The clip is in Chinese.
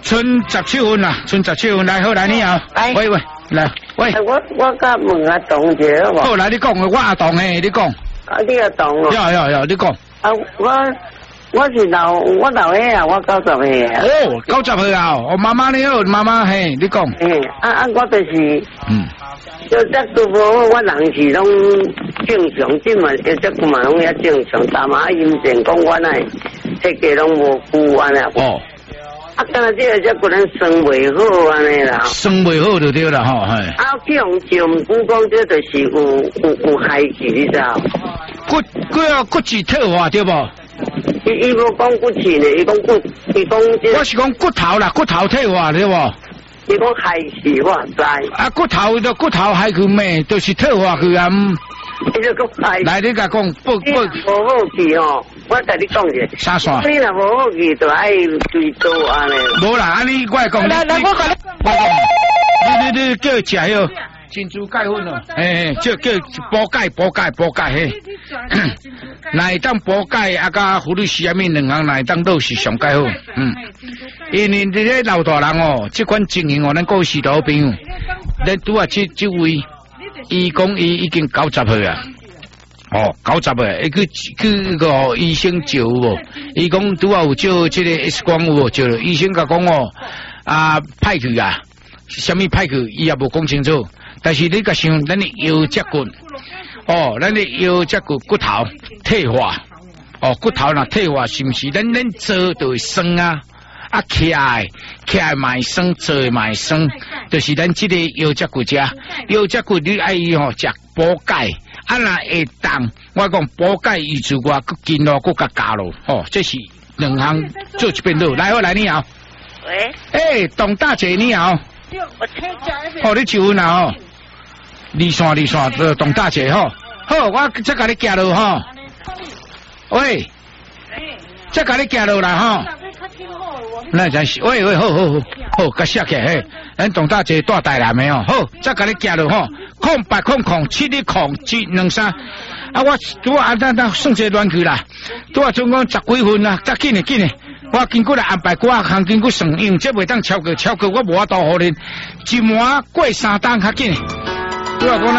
剩17分啦，剩17分，来好来你好，喂喂，来喂。 我甲问阿董姐好无？ 好来，你讲，我阿董诶，你讲。 啊，你阿董哦。 要，你讲。 啊，我是我老岁啊，我90岁啊。 哦，90岁啊，我妈妈你好，妈妈嘿，你讲。 我就是就这都无，我人是拢正常，即嘛这古嘛拢也正常，但嘛阴症讲我那这个拢无顾安尼。哦。啊，刚才这个才可能生袂好安尼啦。 生袂好就对啦吼，嘿。啊， 去用照顾讲这就是有害气，你知道？ 骨质退化对无？ 伊无讲骨质呢，伊讲我是讲骨头啦，骨头退化对无？ 伊讲害气我知。 啊，骨头害去咩？就是退化去啊。 你就讲害。来， 你甲讲无好气哦，我甲你讲者。 啥线？ 你若无好气，就爱追多安尼。 无啦，安尼我讲。来，我讲。你叫食哟。珍珠钙粉哦，叫补钙嘿。来当补钙啊，甲胡律师阿面两项来当都是上钙好。因为你这老大人哦，这款情形哦，咱过时都好朋友。咱拄啊这位，伊讲伊已经90岁啊。哦，90岁，去个医生照无？伊讲拄啊有照这个 X 光有无？照了，医生甲讲哦，歹去啊，什么歹去，伊也无讲清楚。但是你甲想，咱的腰脊骨，咱的腰脊骨头退化，骨头若退化，是毋是？咱坐就会酸啊，起来买酸，坐买酸，就是咱这个腰脊骨遮，腰脊骨你爱食补钙，若会当，我讲补钙以之外，佮筋络佮加咯，这是两项做一遍路。来，我来你好。喂。董大姐你好。我听讲。你就哪二线，董大姐好，我再甲你行路吼。喂，再甲你行路啦吼。那真是，喂，好，甲写起嘿，咱董大姐大台南的哦，好，再甲你行路吼，0800707123。我拄啊，咱算这乱去啦，拄啊总共10几分啦，再紧的。我经过来安排，我行经过算，因为这袂当超过，我无法度互恁一晚过3档较紧。对啊，讲咱